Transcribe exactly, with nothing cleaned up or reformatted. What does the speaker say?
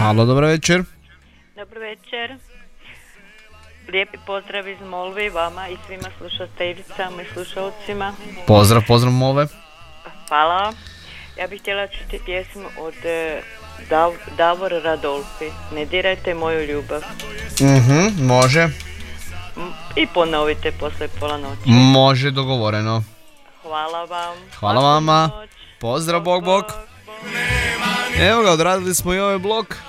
Halo, dobro večer. Dobro večer. Lijepi pozdrav iz Molve vama i svima slušateljicama i slušalcima. Pozdrav, pozdrav Molve. Hvala. Ja bih htjela čuti pjesmu od Dav, Davor Radolfi. Ne dirajte moju ljubav. Mhm, može. I ponovite posle pola noći. Može, dogovoreno. Hvala vam. Hvala vama. Pozdrav, bok, bok. Evo ga, odradili smo i ovaj blok.